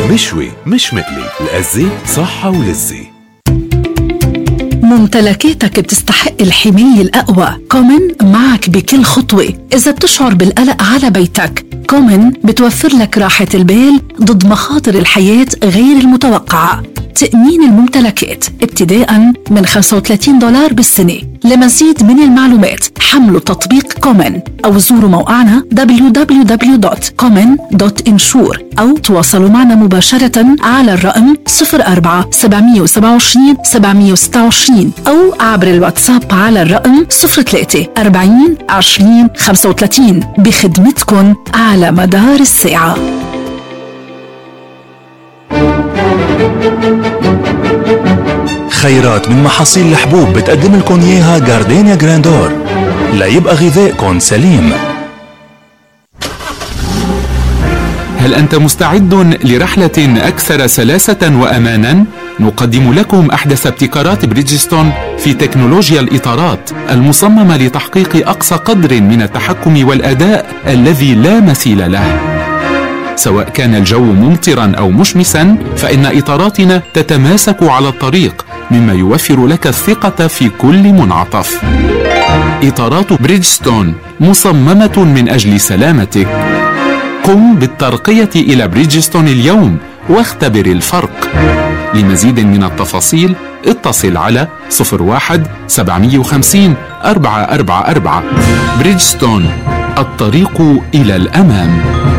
مشوي مش مقلي، الأزة صحة ولذة. ممتلكاتك بتستحق الحماية الأقوى. كومن معك بكل خطوة. إذا بتشعر بالقلق على بيتك، كومن بتوفر لك راحة البال ضد مخاطر الحياة غير المتوقعة. تأمين الممتلكات ابتداء من $35 بالسنة. لمزيد من المعلومات حملوا تطبيق كومن أو زوروا موقعنا www.common.insure أو تواصلوا معنا مباشرة على الرقم 04-727 726 أو عبر الواتساب على الرقم 03 40 20 35 بخدمتكم على مدار الساعة. خيرات من محاصيل الحبوب بتقدم لكم اياها جاردينيا جراندور ليبقى غذائكم سليم. هل أنت مستعد لرحلة أكثر سلاسة وأمانا؟ نقدم لكم أحدث ابتكارات بريدجستون في تكنولوجيا الإطارات المصممة لتحقيق أقصى قدر من التحكم والأداء الذي لا مثيل له. سواء كان الجو ممطرا أو مشمسا، فإن إطاراتنا تتماسك على الطريق، مما يوفر لك الثقة في كل منعطف. إطارات بريدجستون مصممة من أجل سلامتك. قم بالترقية إلى بريدجستون اليوم واختبر الفرق. لمزيد من التفاصيل اتصل على 01-750 444. بريدجستون، الطريق إلى الأمام.